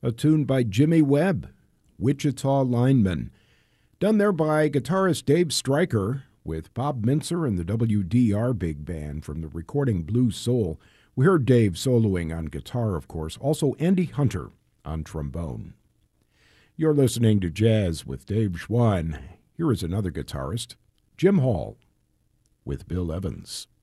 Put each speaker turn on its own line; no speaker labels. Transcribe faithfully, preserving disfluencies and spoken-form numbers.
a tune by Jimmy Webb, Wichita Lineman, done there by guitarist Dave Stryker with Bob Mintzer and the W D R Big Band from the recording Blue Soul. We heard Dave soloing on guitar, of course, also Andy Hunter on trombone. You're listening to Jazz with Dave Schwann. Here is another guitarist, Jim Hall, with Bill Evans.